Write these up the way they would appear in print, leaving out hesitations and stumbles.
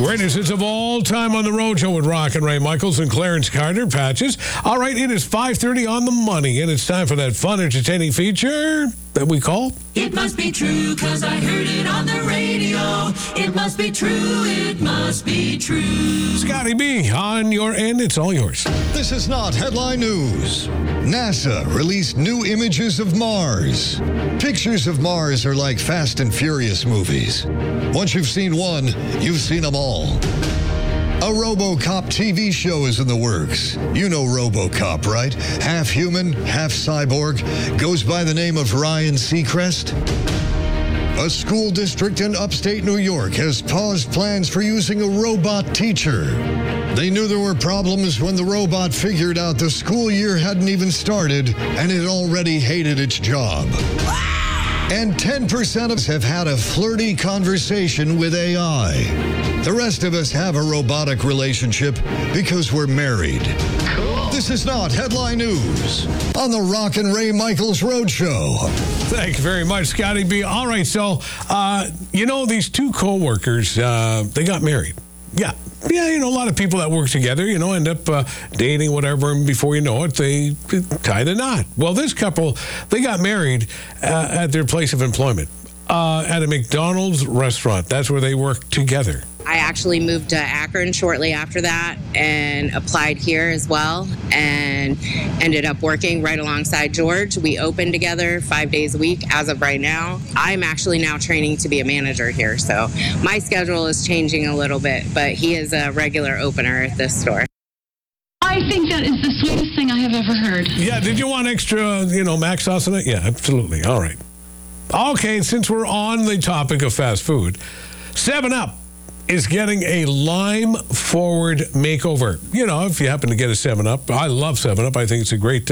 Greatest hits of all time on the Road Show with Rock and Ray Michaels and Clarence Carter. Patches. All right, it is 5:30 on the money, and it's time for that fun, entertaining feature that we call... It must be true, 'cause I heard it on the radio. It must be true, it must be true. Scotty B, on your end, it's all yours. This is not headline news. NASA released new images of Mars. Pictures of Mars are like Fast and Furious movies. Once you've seen one, you've seen them all. A RoboCop TV show is in the works. You know RoboCop, right? Half human, half cyborg. Goes by the name of Ryan Seacrest. A school district in upstate New York has paused plans for using a robot teacher. They knew there were problems when the robot figured out the school year hadn't even started and it already hated its job. And 10% of us have had a flirty conversation with AI. The rest of us have a robotic relationship because we're married. Cool. This is not headline news on the Rock and Ray Michaels Road Show. Thank you very much, Scotty B. All right, so, these two co-workers, they got married. Yeah, a lot of people that work together, end up dating, whatever, and before you know it, they tie the knot. Well, this couple, they got married at their place of employment, at a McDonald's restaurant. That's where they work together. I actually moved to Akron shortly after that and applied here as well and ended up working right alongside George. We opened together 5 days a week as of right now. I'm actually now training to be a manager here, so my schedule is changing a little bit, but he is a regular opener at this store. I think that is the sweetest thing I have ever heard. Yeah, did you want extra, mac sauce in it? Yeah, absolutely. All right. Okay, since we're on the topic of fast food, 7-Up is getting a lime-forward makeover. If you happen to get a 7-Up, I love 7-Up. I think it's a great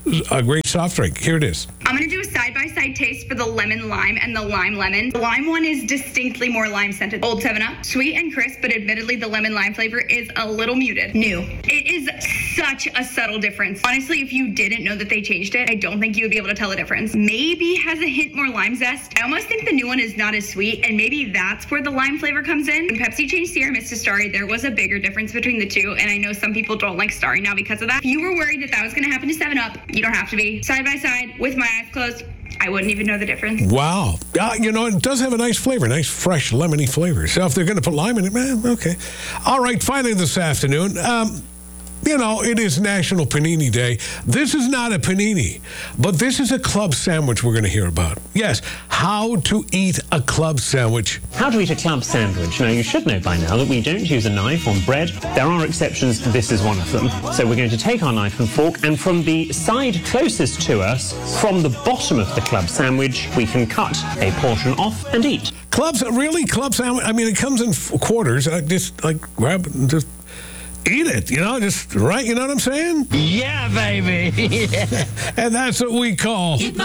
soft drink. Here it is. I'm going to do a side-by-side taste for the lemon lime and the lime lemon. The lime one is distinctly more lime-scented. Old 7-Up, sweet and crisp, but admittedly the lemon lime flavor is a little muted. New. It is such a subtle difference. Honestly, if you didn't know that they changed it, I don't think you would be able to tell the difference. Maybe has a hint more lime zest. I almost think the new one is not as sweet, and maybe that's where the lime flavor comes in. When Pepsi changed Sierra Mist to Starry, there was a bigger difference between the two, and I know some people don't like Starry now because of that. If you were worried that was going to happen to 7-Up, you don't have to be. Side by side, with my eyes closed, I wouldn't even know the difference. Wow. It does have a nice flavor, nice, fresh, lemony flavor. So if they're going to put lime in it, okay. All right, finally this afternoon, it is National Panini Day. This is not a panini, but this is a club sandwich we're going to hear about. Yes, how to eat a club sandwich. How to eat a club sandwich. Now, you should know by now that we don't use a knife on bread. There are exceptions. This is one of them. So we're going to take our knife and fork, and from the side closest to us, from the bottom of the club sandwich, we can cut a portion off and eat. Club sandwich? I mean, it comes in quarters. I just, grab it and just... eat it, just right, you know what I'm saying? Yeah, baby. And that's what we call...